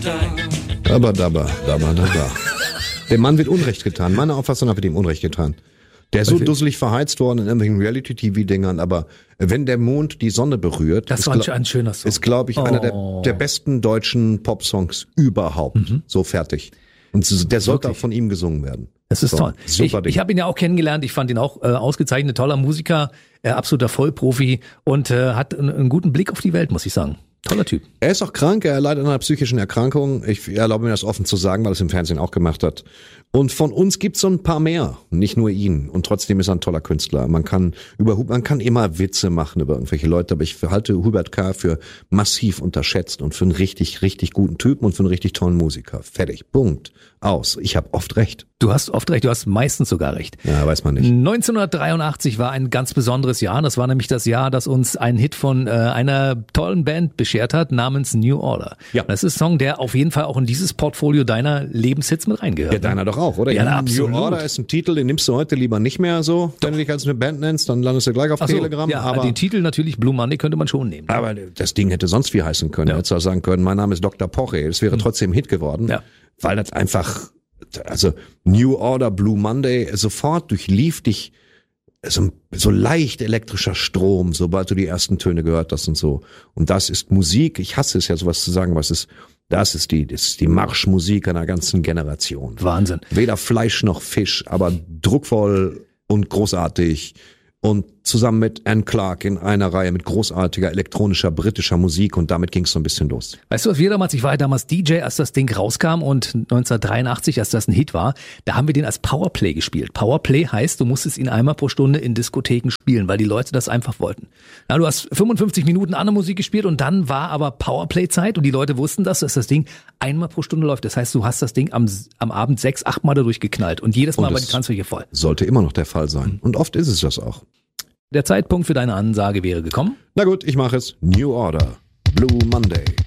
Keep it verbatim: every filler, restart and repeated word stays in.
Dabba, dabba, dabba, dabba. Dem Mann wird Unrecht getan. Meiner Auffassung nach wird ihm Unrecht getan. Der ist so dusselig verheizt worden in irgendwelchen Reality-T V-Dingern, aber wenn der Mond die Sonne berührt, das war ein schöner Song. Ist, glaube ich, oh. einer der, der besten deutschen Popsongs überhaupt. Mhm. So fertig. Und der sollte Wirklich? auch von ihm gesungen werden. Das ist so, toll. Super ich ich habe ihn ja auch kennengelernt. Ich fand ihn auch äh, ausgezeichnet, toller Musiker, äh, absoluter Vollprofi und äh, hat einen, einen guten Blick auf die Welt, muss ich sagen. Toller Typ. Er ist auch krank, er leidet an einer psychischen Erkrankung. Ich erlaube mir das offen zu sagen, weil er es im Fernsehen auch gemacht hat. Und von uns gibt's so ein paar mehr, nicht nur ihn. Und trotzdem ist er ein toller Künstler. Man kann über man kann immer Witze machen über irgendwelche Leute, aber ich halte Hubert K. für massiv unterschätzt und für einen richtig, richtig guten Typen und für einen richtig tollen Musiker. Fertig. Punkt. Aus. Ich habe oft recht. Du hast oft recht, du hast meistens sogar recht. Ja, weiß man nicht. neunzehnhundertdreiundachtzig war ein ganz besonderes Jahr. Das war nämlich das Jahr, das uns einen Hit von äh, einer tollen Band beschert hat, namens New Order. Ja. Das ist ein Song, der auf jeden Fall auch in dieses Portfolio deiner Lebenshits mit reingehört. Ja, deiner doch auch, oder? Ja, ja, absolut. New Order ist ein Titel, den nimmst du heute lieber nicht mehr so. Wenn du dich als eine Band nennst, dann landest du gleich auf Ach so, Telegram. Ja, aber den Titel natürlich, Blue Monday, könnte man schon nehmen. Aber das Ding hätte sonst wie heißen können. Ja. Hättest du auch sagen können, mein Name ist Doktor Poche. Es wäre trotzdem ein Hit geworden, ja. weil das einfach, also New Order, Blue Monday, sofort durchlief dich so, so leicht elektrischer Strom, sobald du die ersten Töne gehört hast und so. Und das ist Musik. Ich hasse es ja, sowas zu sagen, was ist. Das ist die, das ist die Marschmusik einer ganzen Generation. Wahnsinn. Weder Fleisch noch Fisch, aber druckvoll und großartig. Und zusammen mit Anne Clark in einer Reihe mit großartiger elektronischer britischer Musik und damit ging es so ein bisschen los. Weißt du, was wir damals, ich war ja damals D J, als das Ding rauskam und neunzehnhundertdreiundachtzig, als das ein Hit war, da haben wir den als Powerplay gespielt. Powerplay heißt, du musstest ihn einmal pro Stunde in Diskotheken spielen, weil die Leute das einfach wollten. Ja, du hast fünfundfünfzig Minuten andere Musik gespielt und dann war aber Powerplay-Zeit und die Leute wussten das, dass das Ding einmal pro Stunde läuft. Das heißt, du hast das Ding am, am Abend sechs, acht Mal dadurch geknallt und jedes Mal und war die Transfer voll. Sollte immer noch der Fall sein. Und oft ist es das auch. Der Zeitpunkt für deine Ansage wäre gekommen. Na gut, ich mache es. New Order. Blue Monday.